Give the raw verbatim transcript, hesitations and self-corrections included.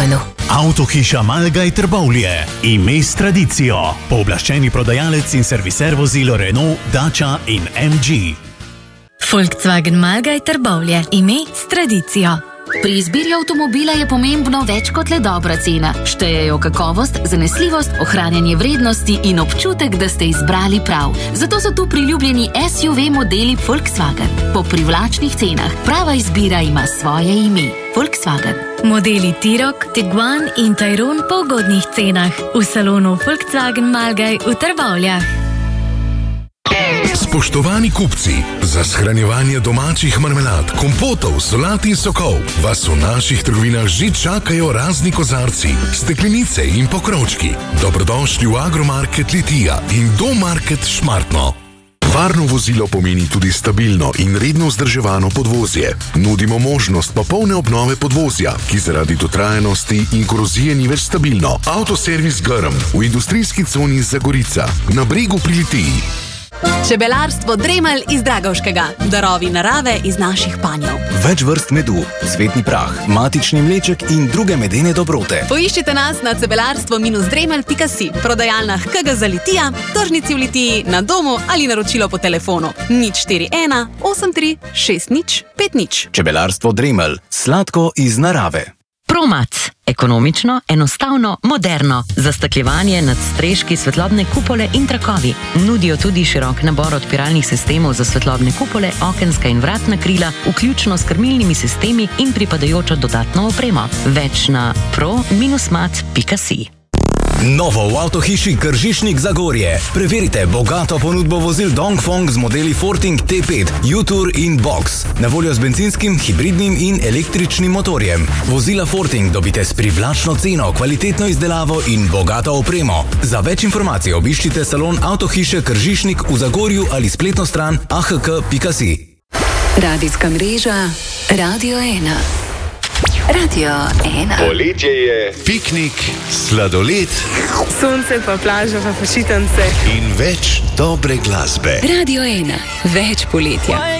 Ljubljano. Avtohiša Malgaj Trbovlje, ime s tradicijo, pooblaščeni prodajalec in serviser vozil Renault, Dacia in M G. Volkswagen Malgaj Trbovlje, ime s tradicijo. Pri izbiri avtomobila je pomembno več kot le dobra cena. Štejejo kakovost, zanesljivost, ohranjanje vrednosti in občutek, da ste izbrali prav. Zato so tu priljubljeni S U V modeli Volkswagen. Po privlačnih cenah. Prava izbira ima svoje ime. Volkswagen. Modeli T-Roc, Tiguan in Tayron po ugodnih cenah. V salonu Volkswagen Malgaj v Trbovljah. Spoštovani kupci, za shranjevanje domačih marmelad, kompotov, solat in sokov vas v naših trgovinah že čakajo razni kozarci, steklenice in pokrovčki. Dobrodošli v Agromarket Litija in Domarket Šmartno. Varno vozilo pomeni tudi stabilno in redno vzdrževano podvozje. Nudimo možnost popolne obnove podvozja, ki zaradi dotrajanosti in korozije ni več stabilno. Avtoservis Grm v industrijski coni Zagorica, na Bregu pri Litiji. Čebelarstvo Dremelj iz Dragovškega. Darovi narave iz naših panjev. Več vrst medu, cvetni prah, matični mleček in druge medene dobrote. Poiščite nas na cebelarstvo dremelj pika si, prodajalnah K G za Litija, tržnici v Litiji, na domu ali naročilo po telefonu nič štiri ena osem tri šest nič pet nič. Čebelarstvo Dremelj, sladko iz narave. Promac. Ekonomično, enostavno, moderno. Zastakljevanje, nadstreški, svetlobne kupole in trakovi. Nudijo tudi širok nabor odpiralnih sistemov za svetlobne kupole, okenska in vratna krila, vključno s krmilnimi sistemi in pripadajočo dodatno opremo. Več na pro dash mat pika si. Novo v avtohiši Kržišnik Zagorje. Preverite bogato ponudbo vozil Dongfeng z modeli Forting T pet, U-Tour in Box. Na voljo z benzinskim, hibridnim in električnim motorjem. Vozila Forting dobite s privlačno ceno, kvalitetno izdelavo in bogato opremo. Za več informacij obiščite salon avtohiše Kržišnik v Zagorju ali spletno stran a h k pika si. Radijska mreža Radio ena. Radio ena. Poletje je piknik, sladoled, sonce pa plaža pa počitnice in več dobre glasbe. Radio ena. Več poletja.